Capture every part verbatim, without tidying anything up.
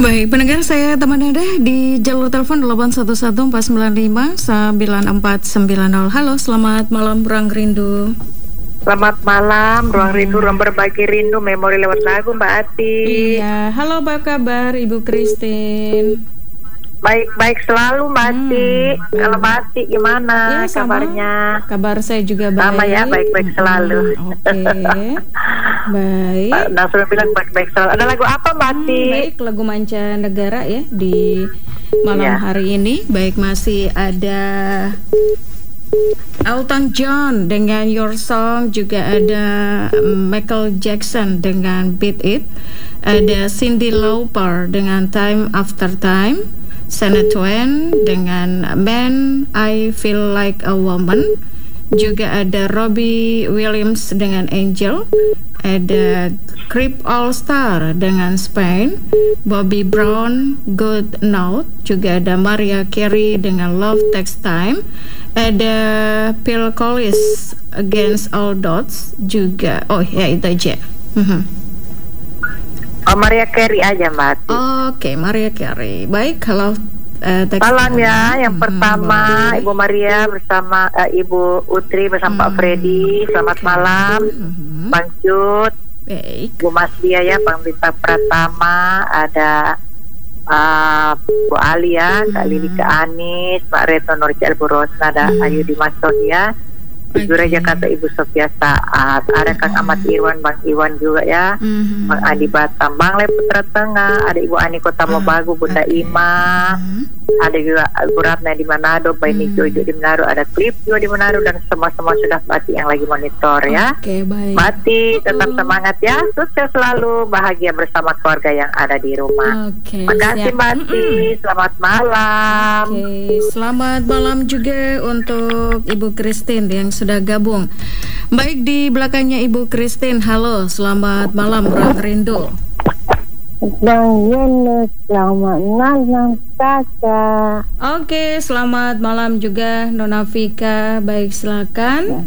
Baik, pendengar, saya teman Anda di jalur telepon delapan satu satu empat sembilan lima sembilan empat sembilan nol. Halo, selamat malam Ruang Rindu. Selamat malam, Ruang Rindu, ruang berbagi rindu, memori lewat lagu, Mbak Ati. Iya, halo, apa kabar Ibu Christine? Baik-baik selalu, Mbak Ati. Hmm. Kalau Mbak Ati gimana Ya, sama. kabarnya? Kabar saya juga baik. Sama ya, baik-baik selalu. Hmm, Oke, baik. Pak Nasrul bilang baik-baik selalu. Ada lagu apa, Mbak Ati? Hmm, baik, lagu mancanegara ya di malam Ya. hari ini. Baik, masih ada Elton John dengan Your Song, juga ada Michael Jackson dengan Beat It, ada Cyndi Lauper dengan Time After Time, Shania Twain dengan Man I Feel Like a Woman, juga ada Robbie Williams dengan Angel, ada Creep All Star dengan Spain, Bobby Brown Good Note, juga ada Mariah Carey dengan Love Takes Time, ada Phil Collins Against All Odds juga. Oh ya, itu aja. Mhm. Oh, Mariah Carey aja, Mbak Ati. Oke, Mariah Carey. Baik, kalau uh, teks Malam ya, yang Mhm, pertama boleh. Ibu Maria bersama eh, Ibu Utri bersama Pak Hmm, Freddy. Selamat oke. malam, Mhm. Bang Cut, Baik. Bu Mas Dia ya, Bang Bita Pratama, ada uh, Bu Alia, Kak Lili, Kak Anis, Pak Reto Nurjal, Bu Rosna, ada Hmm. Ayu Dimas Sohia, Ibu Oke. Raja Kata, Ibu Sofia Saat, ada Kang Ahmad Irwan, Bang Iwan juga ya, Mhm. Bang Adi Batam, Bang Le Putra Tengah, ada Ibu Ani Kota Mobagu, Bunda Oke. Ima, Mhm. ada juga Bu Ratna di Manado, Baini Hmm. Jojo di Manado, ada Klip juga di Manado, dan semua-semua sudah Bati yang lagi monitor ya. Oke, baik. Bati tetap Uh-uh. semangat ya, sukses selalu, bahagia bersama keluarga yang ada di rumah. Oke, Terima kasih siap. Bati, Mm-mm. selamat malam. Oke, selamat malam juga untuk Ibu Christine yang sudah gabung. Baik, di belakangnya Ibu Christine, halo, selamat malam Ruang Rindu. Bang Yunus, selamat malam kakak. Oke, selamat malam juga Nona Vika. Baik, silakan.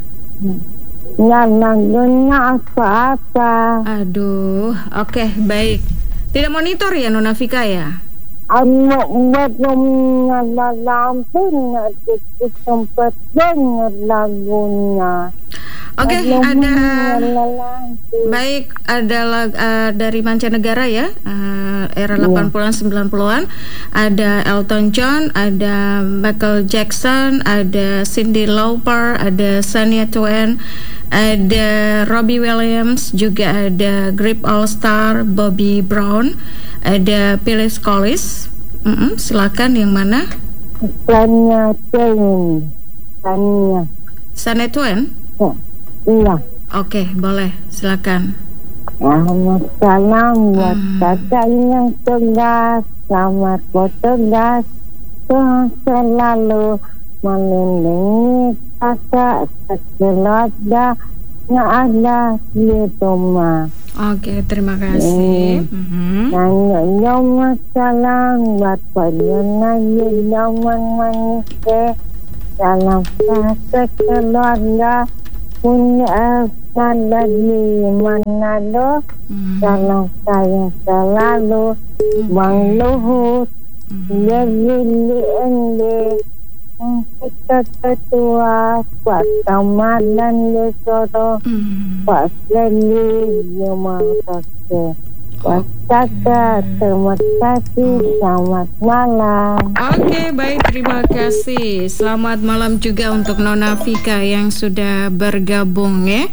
Jangan dunia apa-apa. Aduh, oke, baik. Tidak monitor ya Nona Vika ya? Anak belum nyala lampu, nak sempat dengar lagunya. Oke, Belum ada nyala lampu. baik, ada lag- eh, dari mancanegara ya, eh, era delapan puluhan sembilan puluhan. Ada Elton John, ada Michael Jackson, ada Cyndi Lauper, ada Shania Twain, ada Robbie Williams, juga ada Grip All Star, Bobby Brown, ada Phil Collins. Mm-mm, silakan, yang mana? Tanya Tanya. Tanya. Shania Twain. Iya. Oke, boleh, silakan. Selamat salam buat Hmm. kakak yang tegas. Selamat bertugas. Tuhan selalu melindungi kakak sekeluarga yang ada di rumah. Oke, terima kasih. Mhm. Nanya nyoma salam buat penyenang zaman manusia. Dalam fase keluarga punya ada di Manado. Mhm. Dalam saya selalu Bang Luhut, jadi Endi, kita ketua Pak Ramadan di Soro, Mhm. Pak Seli Jamakase. Pak Kakak, terima kasih, selamat malam. Oke, baik, terima kasih. Selamat malam juga untuk Nona Vika yang sudah bergabung ya.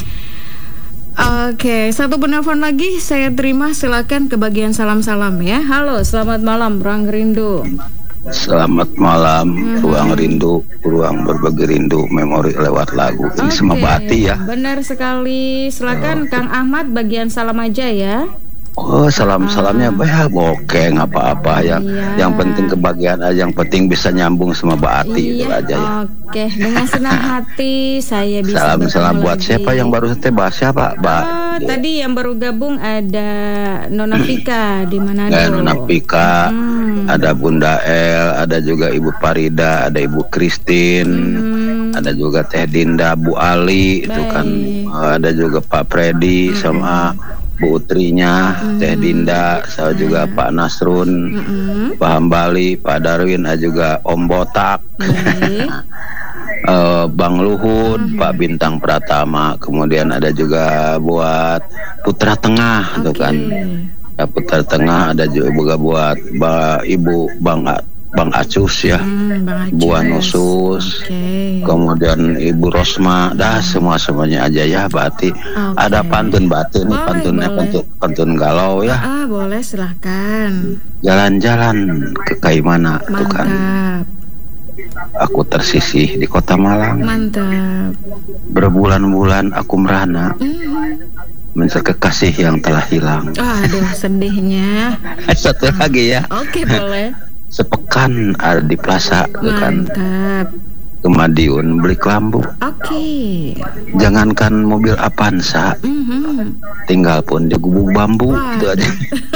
Oke, satu penelpon lagi saya terima, silakan ke bagian salam-salam ya. Halo, selamat malam Ruang Rindu. Selamat malam, Ruang Rindu, ruang berbagi rindu, memori lewat lagu. Ini sama Oke, Bati ya. benar sekali. Silakan Kang Ahmad, bagian salam aja ya. Oh, salam-salamnya bah bokeh nggak apa-apa yang Iya. yang penting kebahagiaan aja, yang penting bisa nyambung sama Bati itu Iya, aja ya. oke. Dengan senang hati saya bisa Salam salam bertemu buat lagi. siapa yang baru teh bahas siapa, Mbak? Oh, tadi yang baru gabung ada Nona Vika di Manado. Nah, Nona Pika, Hmm. ada Bunda El, ada juga Ibu Parida, ada Ibu Christine, Hmm. ada juga Teh Dinda, Bu Ali, itu kan Baik. eh, ada juga Pak Freddy sama Bu Utrinya, mm-hmm. Teh Dinda, saya juga mm-hmm. Pak Nasrun, mm-hmm. Pak Hambali, Pak Darwin, ada juga Om Botak, mm-hmm. uh, Bang Luhut, mm-hmm. Pak Bintang Pratama, kemudian ada juga buat Putra Tengah, okay. tuh kan. Ya, Putra Tengah ada juga buat ba, Ibu Bang Bang Acus ya, hmm, Bang Acus. Bu Anusus, okay. Kemudian Ibu Rosma, dah semua semuanya aja ya, berarti okay. Ada pantun batin, boleh, pantunnya boleh. Pantun, pantun galau ya. Ah, boleh silahkan. Jalan-jalan ke Kaimana, tuh kan. Aku tersisih di kota Malang. Mantap. Berbulan-bulan aku merana. Hmm. Mencari kekasih yang telah hilang. Aduh, sedihnya. Satu lagi ya. Oke, okay, boleh. Sepekan ada di plaza. Mantap. Ke Madiun beli kelambu. Oke. Okay. Jangankan mobil Avanza, mm-hmm. tinggal pun di gubuk bambu. Wah. Itu aja.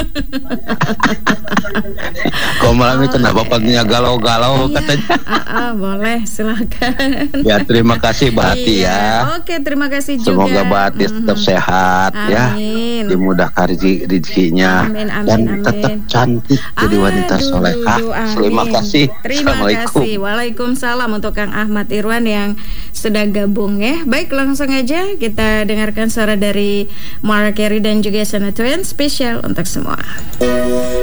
Kok malam ini kenapa paginya galau-galau iya. katanya? uh, uh, boleh, silakan. Ya, terima kasih Mbak Hati iya. ya. Oke, terima kasih juga. Semoga Mbak Hati mm-hmm. tetap sehat. Amin. Ya. Dimudahkan rezekinya dan amin. tetap cantik jadi wanita solehah. Terima kasih. Terima kasih. Waalaikumsalam untuk Kang Ahmad Irwan yang sudah gabung ya. Baik, langsung aja kita dengarkan suara dari Mariah Carey dan juga Shania Twain spesial untuk semua.